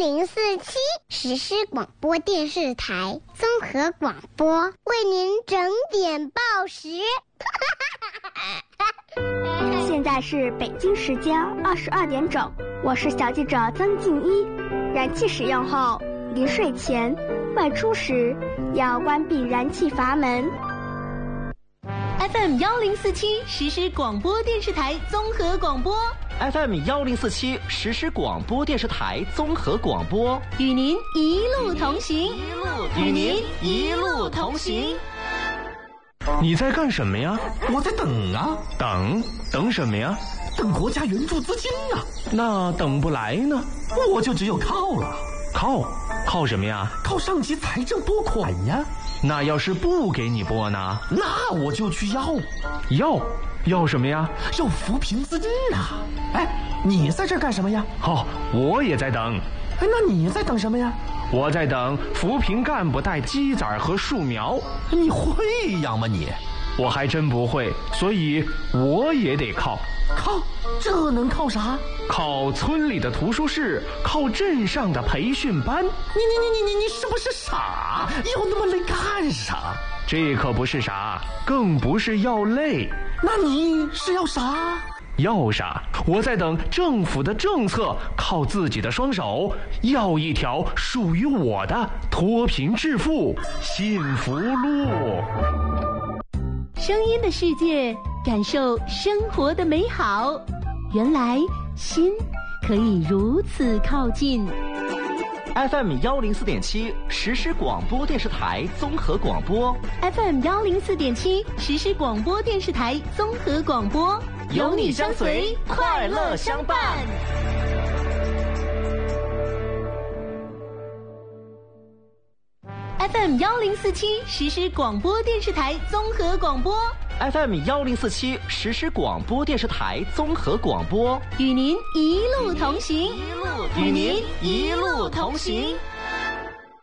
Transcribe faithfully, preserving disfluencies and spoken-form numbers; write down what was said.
零四七实施广播电视台综合广播，为您整点报时。 现在是北京时间二十二点整，我是小记者曾静一。燃气使用后，临睡前、外出时要关闭燃气阀门。 F M 幺零四七实时广播电视台综合广播 F M 幺零四七实时广播电视台综合广播， 与您一路同行， 与您一路同行。 你在干什么呀？ 我在等啊。 等？等什么呀？ 等国家援助资金啊。 那等不来呢？ 我就只有靠了。 靠？靠什么呀？ 靠上级财政拨款呀。 那要是不给你拨呢？ 那我就去要。 要？要什么呀？ 要扶贫资金啊。哎，你在这干什么呀？ 哦，我也在等。 哎，那你在等什么呀？ 我在等扶贫干部带鸡仔和树苗。 你会养吗你？ 我还真不会，所以我也得靠。 靠？这能靠啥？ 靠村里的图书室，靠镇上的培训班。 你你你你你你是不是傻？要那么累干啥？ 这可不是傻，更不是要累。 那你是要啥？ 要啥？我在等政府的政策，靠自己的双手，要一条属于我的脱贫致富幸福路。 声音的世界，感受生活的美好。原来心可以如此靠近。 F M 幺零四点七实时广播电视台综合广播 F M 幺零四点七实时广播电视台综合广播， 有你相随，快乐相伴。 F M 幺零四七实时广播电视台综合广播 F M 幺零四七实时广播电视台综合广播， 与您一路同行， 与您一路同行。